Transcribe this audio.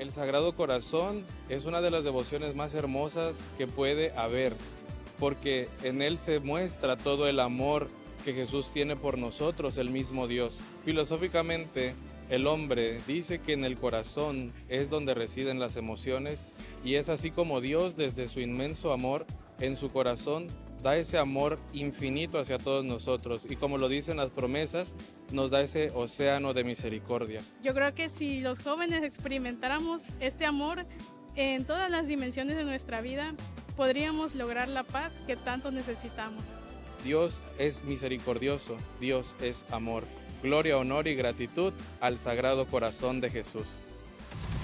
El Sagrado Corazón es una de las devociones más hermosas que puede haber, porque en él se muestra todo el amor que Jesús tiene por nosotros, el mismo Dios. Filosóficamente, el hombre dice que en el corazón es donde residen las emociones, y es así como Dios, desde su inmenso amor en su corazón, da ese amor infinito hacia todos nosotros, y como lo dicen las promesas, nos da ese océano de misericordia. Yo creo que si los jóvenes experimentáramos este amor en todas las dimensiones de nuestra vida, podríamos lograr la paz que tanto necesitamos. Dios es misericordioso, Dios es amor. Gloria, honor y gratitud al Sagrado Corazón de Jesús.